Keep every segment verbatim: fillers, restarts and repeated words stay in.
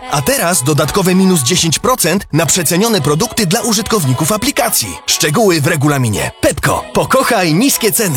A teraz dodatkowe minus dziesięć procent na przecenione produkty dla użytkowników aplikacji. Szczegóły w regulaminie. Pepko. Pokochaj niskie ceny.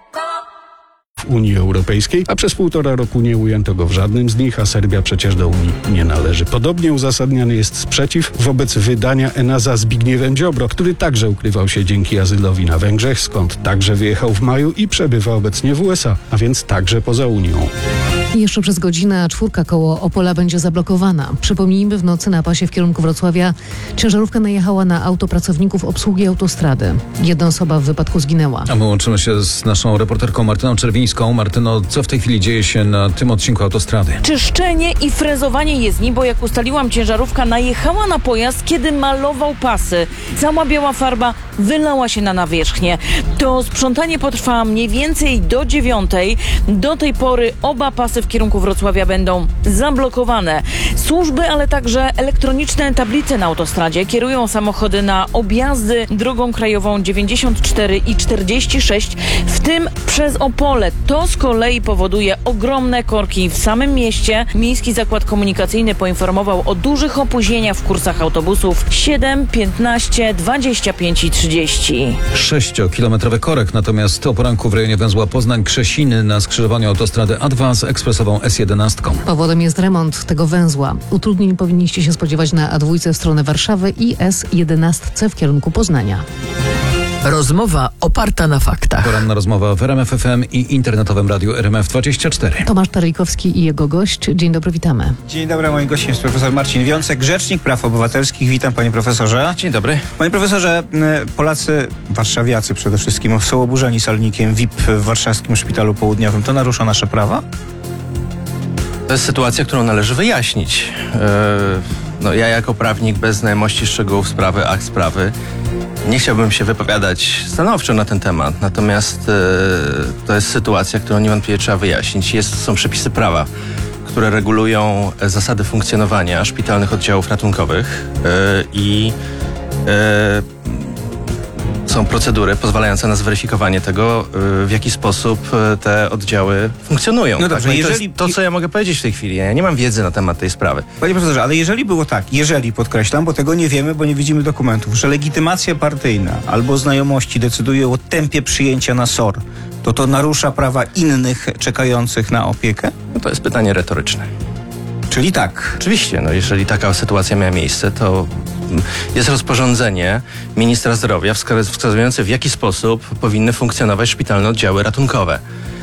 W Unii Europejskiej, a przez półtora roku nie ujęto go w żadnym z nich, a Serbia przecież do Unii nie należy. Podobnie uzasadniany jest sprzeciw wobec wydania ENA Zbigniewem Ziobro, który także ukrywał się dzięki azylowi na Węgrzech, skąd także wyjechał w maju i przebywa obecnie w U S A, a więc także poza Unią. Jeszcze przez godzinę czwórka koło Opola będzie zablokowana. Przypomnijmy, w nocy na pasie w kierunku Wrocławia ciężarówka najechała na auto pracowników obsługi autostrady. Jedna osoba w wypadku zginęła. A my łączymy się z naszą reporterką Martyną Czerwińską. Martyno, co w tej chwili dzieje się na tym odcinku autostrady? Czyszczenie i frezowanie jezdni, bo jak ustaliłam, ciężarówka najechała na pojazd, kiedy malował pasy. Cała biała farba wylała się na nawierzchnię. To sprzątanie potrwa mniej więcej do dziewiątej. Do tej pory oba pasy w kierunku Wrocławia będą zablokowane. Służby, ale także elektroniczne tablice na autostradzie kierują samochody na objazdy drogą krajową dziewięćdziesiąt cztery i czterdzieści sześć, w tym przez Opole. To z kolei powoduje ogromne korki w samym mieście. Miejski Zakład Komunikacyjny poinformował o dużych opóźnieniach w kursach autobusów siedem, piętnaście, dwadzieścia pięć i trzydzieści. Sześciokilometrowy korek, natomiast o poranku w rejonie węzła Poznań-Krzesiny na skrzyżowaniu autostrady A dwa z ekspresową S jedenaście. Powodem jest remont tego węzła. Utrudnień powinniście się spodziewać na A dwa w stronę Warszawy i S jedenaście w kierunku Poznania. Rozmowa oparta na faktach. Poranna rozmowa w R M F F M i internetowym radiu R M F dwadzieścia cztery. Tomasz Taryjkowski i jego gość. Dzień dobry, witamy. Dzień dobry, moim gościem jest profesor Marcin Wiącek, Rzecznik Praw Obywatelskich. Witam, panie profesorze. Dzień dobry. Panie profesorze, Polacy, warszawiacy przede wszystkim, są oburzeni salonikiem V I P w warszawskim szpitalu południowym. To narusza nasze prawa? To jest sytuacja, którą należy wyjaśnić. Yy, no, ja jako prawnik bez znajomości szczegółów sprawy, akt sprawy, nie chciałbym się wypowiadać stanowczo na ten temat, natomiast yy, to jest sytuacja, którą niewątpliwie trzeba wyjaśnić. Jest, są przepisy prawa, które regulują zasady funkcjonowania szpitalnych oddziałów ratunkowych yy, i yy, są procedury pozwalające na zweryfikowanie tego, w jaki sposób te oddziały funkcjonują. No dobrze, tak? No jeżeli... to jest to, co ja mogę powiedzieć w tej chwili. Ja nie mam wiedzy na temat tej sprawy. Panie profesorze, ale jeżeli było tak, jeżeli, podkreślam, bo tego nie wiemy, bo nie widzimy dokumentów, że legitymacja partyjna albo znajomości decyduje o tempie przyjęcia na S O R, to to narusza prawa innych czekających na opiekę? No to jest pytanie retoryczne. Czyli tak. Oczywiście, no jeżeli taka sytuacja miała miejsce, to jest rozporządzenie ministra zdrowia wskazujące, w jaki sposób powinny funkcjonować szpitalne oddziały ratunkowe.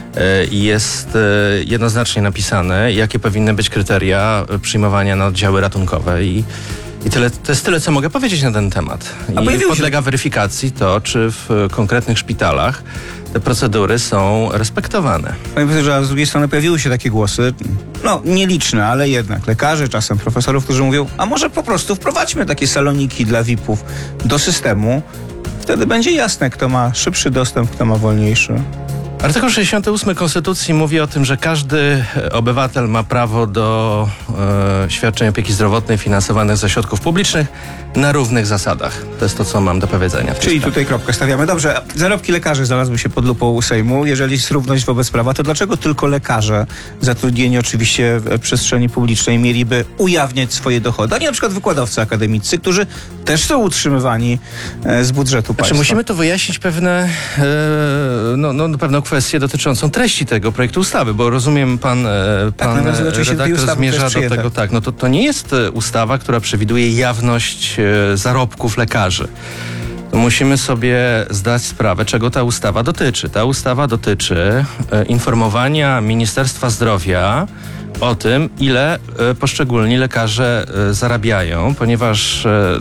I jest jednoznacznie napisane, jakie powinny być kryteria przyjmowania na oddziały ratunkowe. I, i tyle, to jest tyle, co mogę powiedzieć na ten temat. I podlega weryfikacji to, czy w konkretnych szpitalach te procedury są respektowane. Panie profesorze, a z drugiej strony pojawiły się takie głosy, no nieliczne, ale jednak lekarzy, czasem profesorów, którzy mówią, a może po prostu wprowadźmy takie saloniki dla V I P ów do systemu, wtedy będzie jasne, kto ma szybszy dostęp, kto ma wolniejszy. Artykuł sześćdziesiąty ósmy Konstytucji mówi o tym, że każdy obywatel ma prawo do e, świadczeń opieki zdrowotnej finansowanych ze środków publicznych na równych zasadach. To jest to, co mam do powiedzenia. W Czyli tutaj kropkę stawiamy. Dobrze, zarobki lekarzy znalazły się pod lupą Sejmu. Jeżeli jest równość wobec prawa, to dlaczego tylko lekarze zatrudnieni oczywiście w przestrzeni publicznej mieliby ujawniać swoje dochody, a nie na przykład wykładowcy akademiccy, którzy też są utrzymywani z budżetu państwa? Znaczy, musimy to wyjaśnić pewne, e, no, no, pewną kwestię dotyczącą treści tego projektu ustawy, bo rozumiem, pan, pan tak, redaktor zmierza do tego, tak, no to, to nie jest ustawa, która przewiduje jawność e, zarobków lekarzy. To musimy sobie zdać sprawę, czego ta ustawa dotyczy. Ta ustawa dotyczy e, informowania Ministerstwa Zdrowia o tym, ile e, poszczególni lekarze e, zarabiają, ponieważ e,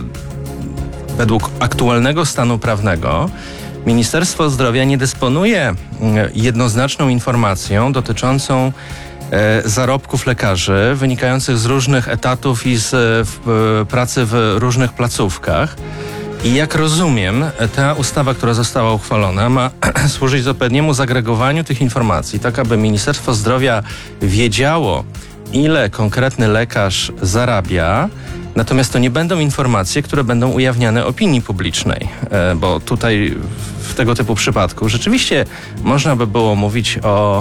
według aktualnego stanu prawnego Ministerstwo Zdrowia nie dysponuje jednoznaczną informacją dotyczącą e, zarobków lekarzy wynikających z różnych etatów i z w, pracy w różnych placówkach. I jak rozumiem, ta ustawa, która została uchwalona, ma służyć odpowiedniemu zagregowaniu tych informacji, tak aby Ministerstwo Zdrowia wiedziało, ile konkretny lekarz zarabia. Natomiast to nie będą informacje, które będą ujawniane opinii publicznej, bo tutaj w tego typu przypadku rzeczywiście można by było mówić o